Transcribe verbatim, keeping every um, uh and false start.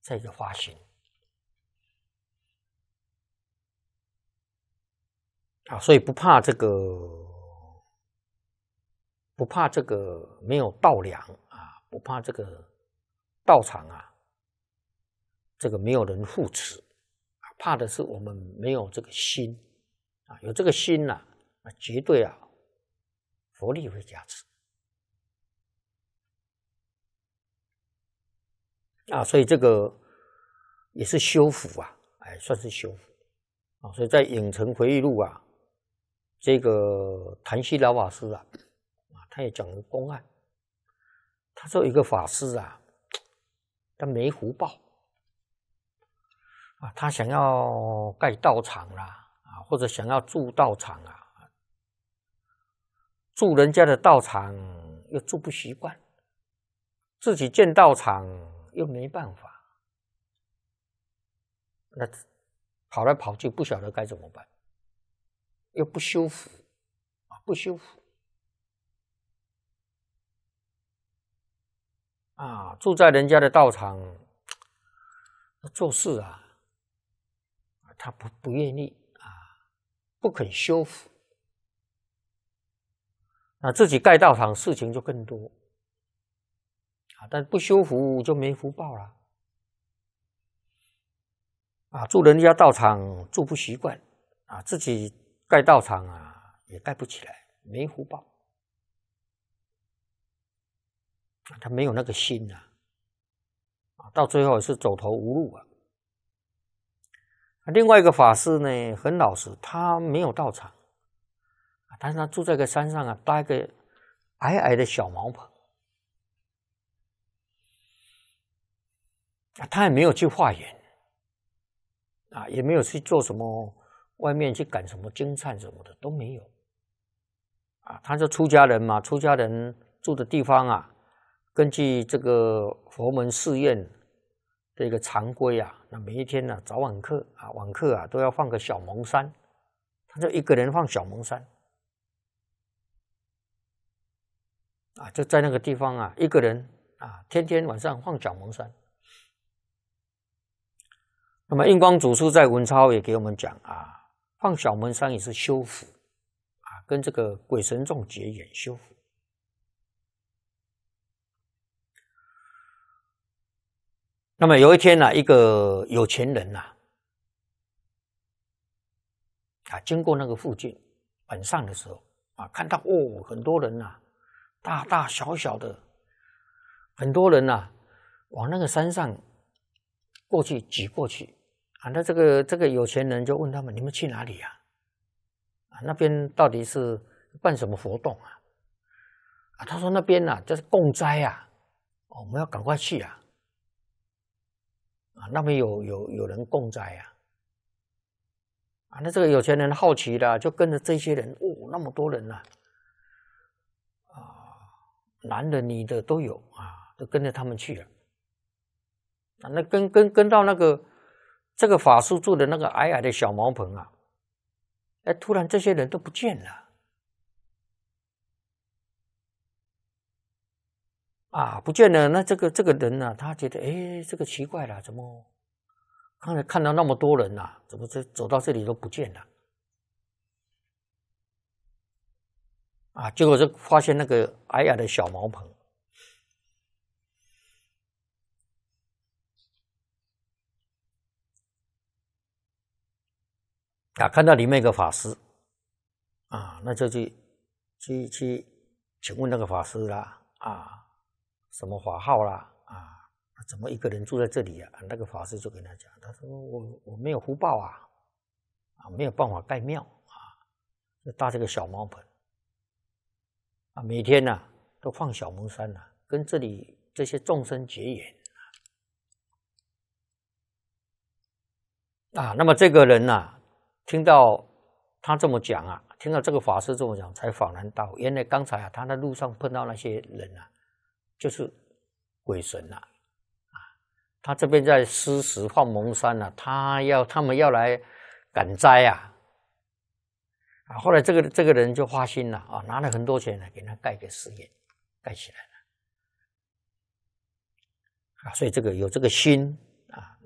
这个发心啊，所以不怕这个，不怕这个没有稻粮啊，不怕这个道场啊，这个没有人护持，怕的是我们没有这个心啊，有这个心呐、啊，那绝对啊，佛力会加持啊，所以这个也是修福啊，哎，算是修福啊，所以在《影城回忆录》啊，这个谭希老法师啊，啊，他也讲了公案，他说一个法师啊，他没福报。啊，他想要盖道场啦，啊，或者想要住道场啊，住人家的道场又住不习惯，自己建道场又没办法，那跑来跑去不晓得该怎么办，又不修福啊，不修福啊，住在人家的道场做事啊。他不不愿意啊，不肯修福，那自己盖道场事情就更多啊，但不修福就没福报了啊，住人家道场住不习惯啊，自己盖道场啊也盖不起来，没福报啊，他没有那个心啊，啊，到最后是走投无路啊。另外一个法师呢，很老实，他没有道场，但是他住在个山上啊，搭一个矮矮的小茅棚，啊，他也没有去化缘，啊，也没有去做什么，外面去赶什么经忏什么的都没有，啊，他是出家人嘛，出家人住的地方啊，根据这个佛门寺院的一个常规啊，那每一天呢、啊，早晚课啊，晚课啊都要放个小蒙山，他就一个人放小蒙山，啊，就在那个地方啊，一个人啊，天天晚上放小蒙山。那么印光祖师在文钞也给我们讲啊，放小蒙山也是修福啊，跟这个鬼神众结缘修福。那么有一天呢、啊，一个有钱人呐、啊，啊，经过那个附近晚上的时候啊，看到哦，很多人呐、啊，大大小小的，很多人呐、啊，往那个山上过去挤过去啊。那这个这个有钱人就问他们：你们去哪里呀、啊？啊，那边到底是办什么活动啊？啊，他说那边呐、啊，就是供斋啊，哦，我们要赶快去啊。啊，那边有有有人供斋啊，啊，那这个有钱人好奇了，就跟着这些人，哦，那么多人呐、啊，啊，男的女的都有啊，就跟着他们去了。啊，那跟跟跟到那个这个法师住的那个矮矮的小茅棚啊，哎，突然这些人都不见了。啊，不见了。那这个这个人呢、啊，他觉得，哎，这个奇怪了，怎么刚才看到那么多人呐、啊，怎么这走到这里都不见了？啊，结果就发现那个矮矮的小茅棚，啊，看到里面一个法师，啊，那就去去去请问那个法师啦，啊。什么法号啦？啊，怎么一个人住在这里啊？那个法师就跟他讲，他说我我没有福报啊，啊，没有办法盖庙啊，就搭这个小茅棚啊，每天呢、啊、都放小蒙山呐、啊，跟这里这些众生结缘啊。那么这个人呐、啊，听到他这么讲啊，听到这个法师这么讲，才恍然大悟，原来刚才啊他在路上碰到那些人啊。就是鬼神呐、啊，啊，他这边在施食放蒙山呐、啊，他要他们要来赶灾啊，啊，后来这个这个人就花心了啊，拿了很多钱来给他盖个寺院，盖起来了，啊，所以这个有这个心